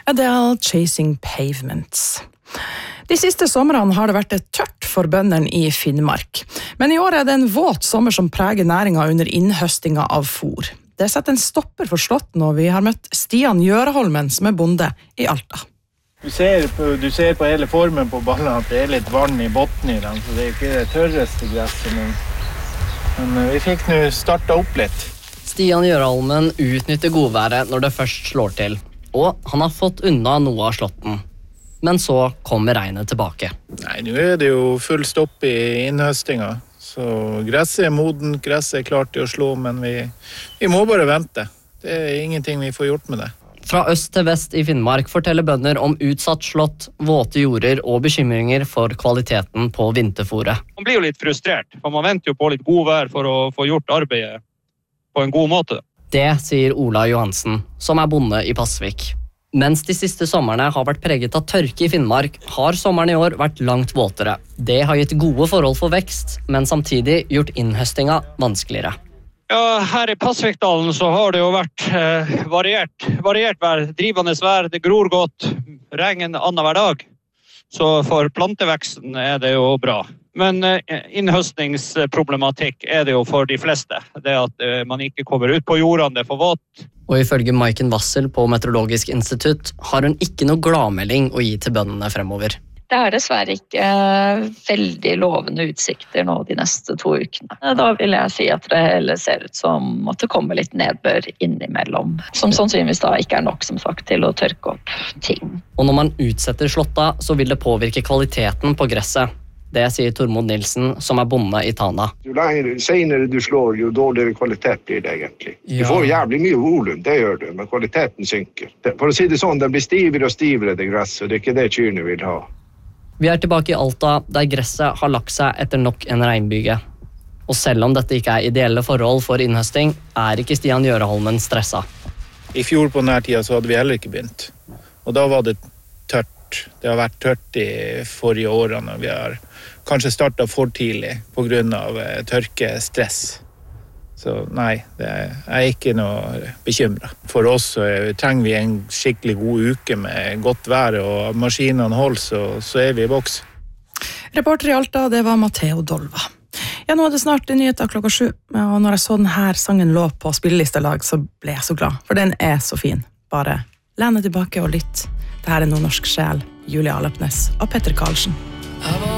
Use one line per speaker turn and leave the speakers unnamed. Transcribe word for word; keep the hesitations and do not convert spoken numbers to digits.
Adele, Chasing Pavements. De siste somrene har det vært et tørt for bøndene i Finnmark. Men i år er det en våt sommer som preger næringa under innhøstinga av fôr. Det setter en stopper for slåtten, og vi har møtt Stian Gjøraholmen, som er bonde i Alta.
Du ser på, du ser på hele formen på ballene at det er litt vann i botten i dem, så det er ikke det tørreste gresset. Men, men vi fikk nå startet opp litt.
Stian Gjøraholmen utnytter godværet når det først slår til, og han har fått unna noe av slåtten. Men så kommer regnet tilbake.
Nei, nå er det jo full stopp i innhøstinga. Så gresset er moden, gresset er klart til å slå, men vi, vi må bare vente. Det er ingenting vi får gjort med det.
Fra øst til vest i Finnmark forteller bønder om utsatt slått, våte jorder og bekymringer for kvaliteten på vinterfôret.
Man blir jo litt frustrert, for man venter jo på litt god vær for å få gjort arbeidet på en god måte.
Det sier Ola Johansen, som er bonde i Pasvik. Mens de siste sommerne har vært preget av tørke i Finnmark, har sommeren i år vært langt våtere. Det har gitt gode forhold for vekst, men samtidig gjort innhøstinga vanskeligere.
Ja, her i Pasvikdalen så har det jo vært eh, variert, variert vær, drivende vær, det gror godt, regn annen hver dag. Så for planteveksten er det jo bra. Men eh, innhøstningsproblematikk er det jo for de fleste. Det at eh, man ikke kommer ut på jordene, det er for vått.
Og ifølge Maiken Wassel på Meteorologisk institutt har hun ikke noe gladmelding å gi til bøndene fremover.
Det er dessverre ikke eh, veldig lovende utsikter nå de neste to ukene. Da vil jeg si at det heller ser ut som at det kommer litt nedbør innimellom, som sannsynligvis da ikke er nok som sagt til å tørke opp ting.
Og når man utsetter slåtta, så vil det påvirke kvaliteten på gresset. Det sier Tormod Nilsen, som er bonde i Tana.
Jo lenger, senere du slår, jo dårligere kvalitet blir det egentlig. Ja. Du får jævlig mye volum, det gjør du, men kvaliteten synker. For å si det sånn, det blir stivere og stivere det gresset, og det er ikke det kyrne vil ha.
Vi er tilbake i Alta, der gresset har lagt seg etter nok en regnbyge. Og selv om dette ikke er ideelle forhold for innhøsting, er ikke Stian Gjøraholmen stressa.
I fjor på denne tida så hadde vi heller ikke begynt. Og da var det tørt. Det har vært tørt i forrige årene. Vi har kanskje startet for tidlig på grunn av tørkestress. Så nei, det er ikke noe bekymret. For oss så trenger vi en skikkelig god uke med godt vær og maskinene holder, så, så er vi i boks.
Reporter i Alta, det var Matteo Dolva. Ja, nå er det snart nyheter klokka sju, og når jeg så denne sangen lå på spillelistelag, så ble jeg så glad, for den er så fin. Bare lene tilbake og lytt. Dette er Nordnorsk sjel, Julia Alapnes og Petter Karlsen.